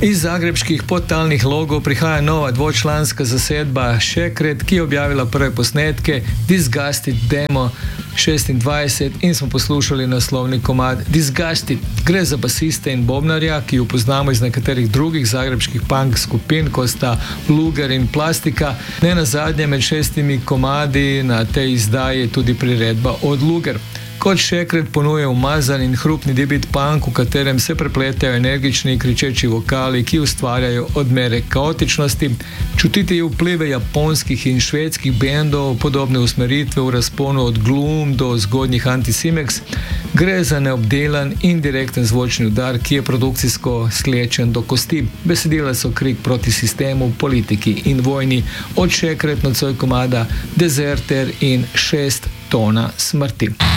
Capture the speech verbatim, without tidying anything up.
Iz zagrebških podtalnih logov prihaja nova dvočlanska zasedba Šekret, ki je objavila prve posnetke Disgusted Demo šestindvajset in smo poslušali naslovni komad Disgusted. Gre za basista in bobnarja, ki jo poznamo iz nekaterih drugih zagrebških punk skupin, kot sta Luger in Plastika. Ne nazadnje med šestimi komadi na tej izdaji je tudi priredba od Luger. Kot Šekret ponuje umazan in hrupni debit punk, v katerem se prepletajo energični kričeči vokali, ki ustvarjajo odmere kaotičnosti. Čutiti je vplive japonskih in švedskih bendov, podobne usmeritve v razponu od Gloom do zgodnjih Anticimex. Gre za neobdelan in direkten zvočni udar, ki je produkcijsko sklečen do kosti. Besedila so krik proti sistemu, politiki in vojni. Od Šekret nocoj komada Deserter in šest tona smrti.